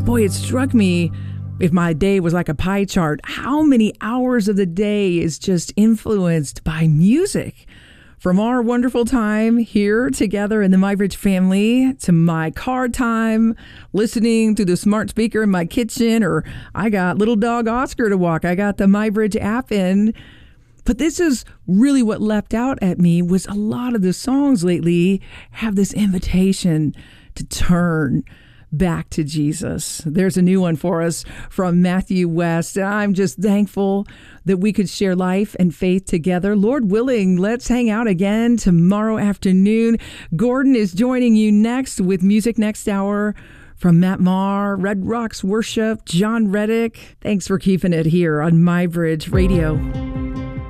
boy, it struck me, if my day was like a pie chart, how many hours of the day is just influenced by music. From our wonderful time here together in the MyBridge family to my car time, listening to the smart speaker in my kitchen, or I got little dog Oscar to walk. I got the MyBridge app in. But this is really what leapt out at me was a lot of the songs lately have this invitation to turn back to Jesus. There's a new one for us from Matthew West. I'm just thankful that we could share life and faith together. Lord willing, let's hang out again tomorrow afternoon. Gordon is joining you next with Music Next Hour from Matt Maher, Red Rocks Worship, John Reddick. Thanks for keeping it here on MyBridge Radio.